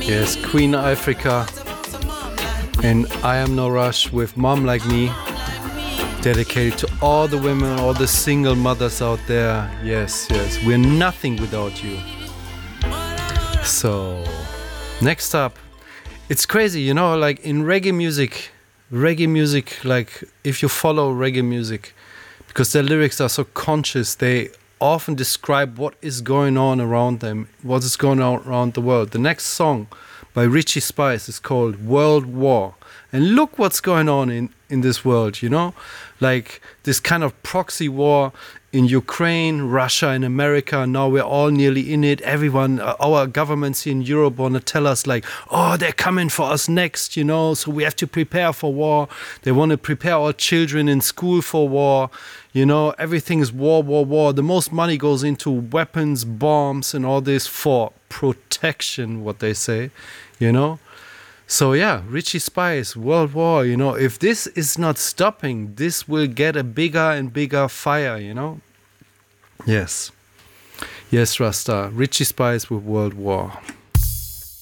Yes, Queen Africa and I Am No Rush with Mom Like Me, dedicated to all the women, all the single mothers out there. Yes, we're nothing without you. So, next up, it's crazy, you know, like in reggae music, like if you follow reggae music, because their lyrics are so conscious, they often describe what is going on around them, what is going on around the world. The next song by Richie Spice is called World War. And look what's going on in this world, you know? Like this kind of proxy war in Ukraine, Russia and America. Now we're all nearly in it. Everyone, our governments in Europe want to tell us like, oh, they're coming for us next, you know? So we have to prepare for war. They want to prepare our children in school for war. You know, everything is war. The most money goes into weapons, bombs and all this for protection, what they say, you know? So yeah, Richie Spice, World War, you know, if this is not stopping, this will get a bigger and bigger fire, you know? Yes, Rasta, Richie Spice with World War.